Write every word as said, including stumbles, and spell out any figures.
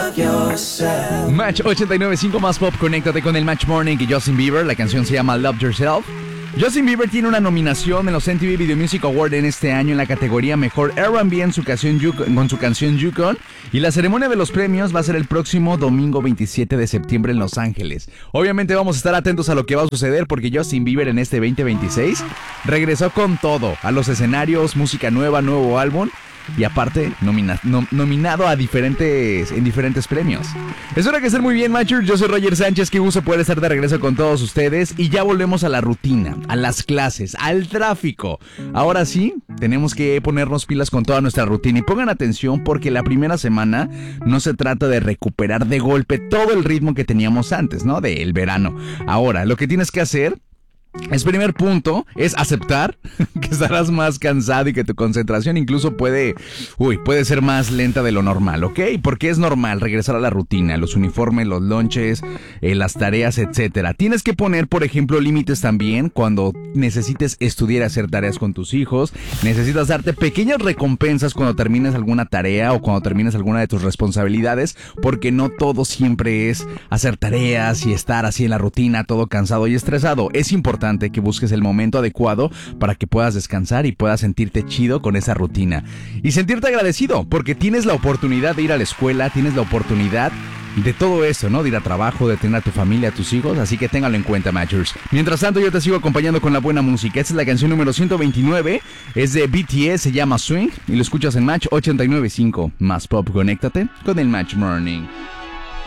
Match ochenta y nueve punto cinco más pop, conéctate con el Match Morning y Justin Bieber. La canción se llama Love Yourself. Justin Bieber tiene una nominación en los M T V Video Music Awards en este año en la categoría Mejor R and B en su canción Yukon, con su canción Yukon. Y la ceremonia de los premios va a ser el próximo domingo veintisiete de septiembre en Los Ángeles. Obviamente vamos a estar atentos a lo que va a suceder porque Justin Bieber en este veinte veintiséis regresó con todo a los escenarios, música nueva, nuevo álbum. Y aparte, nomina, nom, nominado a diferentes, en diferentes premios. Espero que estén muy bien, Matchers. Yo soy Roger Sánchez, qué gusto poder estar de regreso con todos ustedes. Y ya volvemos a la rutina, a las clases, al tráfico. Ahora sí, tenemos que ponernos pilas con toda nuestra rutina. Y pongan atención porque la primera semana no se trata de recuperar de golpe todo el ritmo que teníamos antes, ¿no? Del verano. Ahora, lo que tienes que hacer... El primer punto es aceptar que estarás más cansado y que tu concentración incluso puede, uy, puede ser más lenta de lo normal, ¿ok? Porque es normal regresar a la rutina, los uniformes, los lonches, eh, las tareas, etcétera. Tienes que poner, por ejemplo, límites también cuando necesites estudiar y hacer tareas con tus hijos. Necesitas darte pequeñas recompensas cuando termines alguna tarea o cuando termines alguna de tus responsabilidades, porque no todo siempre es hacer tareas y estar así en la rutina, todo cansado y estresado. Es importante que busques el momento adecuado para que puedas descansar y puedas sentirte chido con esa rutina y sentirte agradecido porque tienes la oportunidad de ir a la escuela, tienes la oportunidad de todo eso, ¿no? De ir a trabajo, de tener a tu familia, a tus hijos, así que téngalo en cuenta, Matchers. Mientras tanto, yo te sigo acompañando con la buena música. Esta es la canción número ciento veintinueve, es de B T S, se llama Swing y lo escuchas en Match ochenta y nueve punto cinco más pop. Conéctate con el Match Morning.